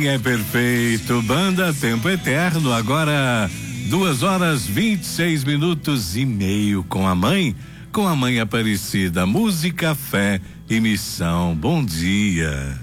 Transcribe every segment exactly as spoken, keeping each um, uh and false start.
Quem é perfeito? Banda Tempo Eterno, agora duas horas vinte e seis minutos e meio com a mãe, com a mãe Aparecida, música, fé e missão. Bom dia.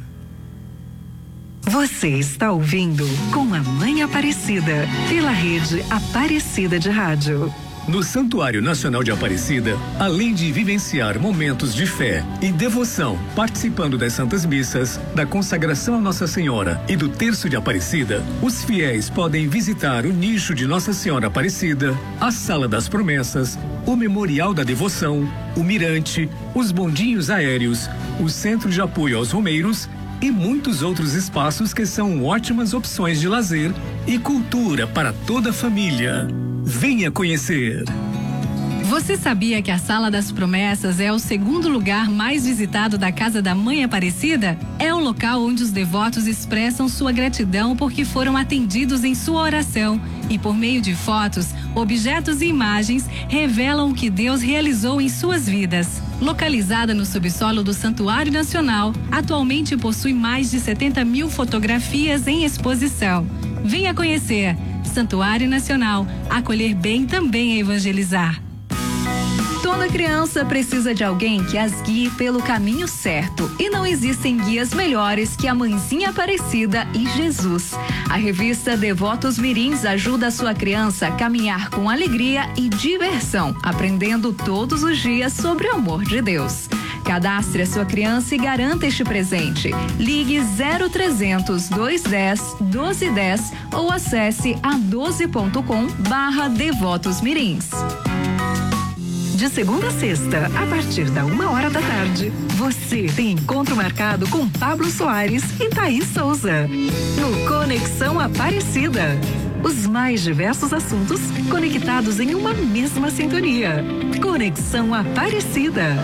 Você está ouvindo Com a Mãe Aparecida, pela rede Aparecida de Rádio. No Santuário Nacional de Aparecida, além de vivenciar momentos de fé e devoção, participando das Santas Missas, da consagração a Nossa Senhora e do Terço de Aparecida, os fiéis podem visitar o nicho de Nossa Senhora Aparecida, a Sala das Promessas, o Memorial da Devoção, o Mirante, os bondinhos aéreos, o Centro de Apoio aos Romeiros e muitos outros espaços que são ótimas opções de lazer e cultura para toda a família. Venha conhecer. Você sabia que a Sala das Promessas é o segundo lugar mais visitado da Casa da Mãe Aparecida? É o local onde os devotos expressam sua gratidão porque foram atendidos em sua oração e, por meio de fotos, objetos e imagens, revelam o que Deus realizou em suas vidas. Localizada no subsolo do Santuário Nacional, atualmente possui mais de setenta mil fotografias em exposição. Venha conhecer. Santuário Nacional, acolher bem também é evangelizar. Toda criança precisa de alguém que as guie pelo caminho certo, e não existem guias melhores que a Mãezinha Aparecida e Jesus. A revista Devotos Mirins ajuda a sua criança a caminhar com alegria e diversão, aprendendo todos os dias sobre o amor de Deus. Cadastre a sua criança e garanta este presente. Ligue zero trezentos, duzentos e dez, doze dez ou acesse a doze ponto com barra Devotos Mirins. De segunda a sexta, a partir da uma hora da tarde, você tem encontro marcado com Pablo Soares e Thaís Souza. No Conexão Aparecida. Os mais diversos assuntos conectados em uma mesma sintonia. Conexão Aparecida.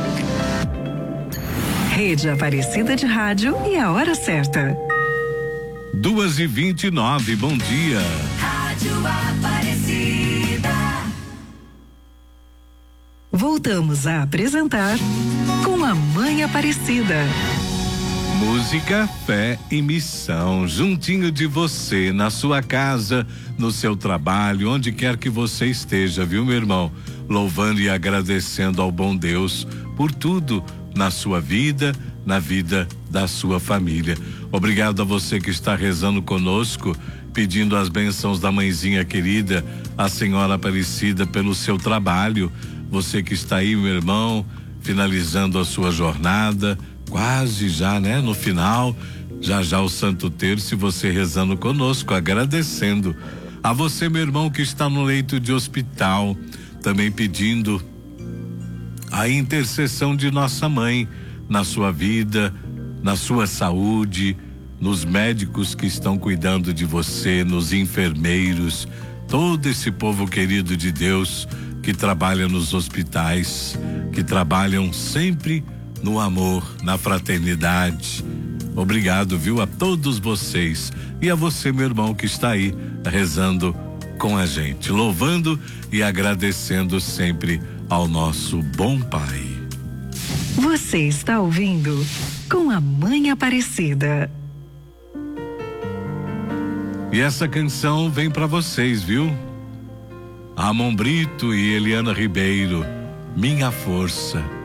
Rede Aparecida de Rádio e a hora certa. Duas e vinte e nove, bom dia. Rádio Aparecida. Voltamos a apresentar Com a Mãe Aparecida. Música, fé e missão, juntinho de você, na sua casa, no seu trabalho, onde quer que você esteja, viu, meu irmão? Louvando e agradecendo ao bom Deus por tudo na sua vida, na vida da sua família. Obrigado a você que está rezando conosco, pedindo as bênçãos da mãezinha querida, a Senhora Aparecida, pelo seu trabalho. Você que está aí, meu irmão, finalizando a sua jornada, quase já, né? No final, já já o Santo Terço, e você rezando conosco, agradecendo. A você, meu irmão, que está no leito de hospital, também pedindo a intercessão de nossa mãe na sua vida, na sua saúde, nos médicos que estão cuidando de você, nos enfermeiros, todo esse povo querido de Deus que trabalha nos hospitais, que trabalham sempre no amor, na fraternidade. Obrigado, viu, a todos vocês e a você, meu irmão, que está aí rezando com a gente, louvando e agradecendo sempre ao nosso bom Pai. Você está ouvindo Com a Mãe Aparecida. E essa canção vem para vocês, viu? Ramon Brito e Eliana Ribeiro, Minha Força.